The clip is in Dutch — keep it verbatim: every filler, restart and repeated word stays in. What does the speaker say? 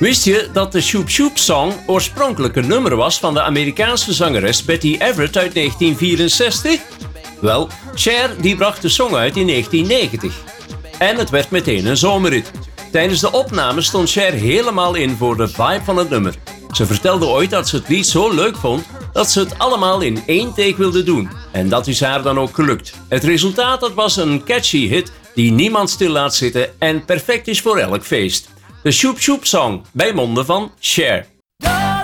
Wist je dat de Shoop Shoop Song oorspronkelijk een nummer was van de Amerikaanse zangeres Betty Everett uit negentien vierenzestig? Wel, Cher die bracht de song uit in negentien negentig. En het werd meteen een zomerhit. Tijdens de opname stond Cher helemaal in voor de vibe van het nummer. Ze vertelde ooit dat ze het lied zo leuk vond dat ze het allemaal in één take wilde doen. En dat is haar dan ook gelukt. Het resultaat dat was een catchy hit die niemand stil laat zitten en perfect is voor elk feest. De Shoop Shoop Song bij monden van Cher.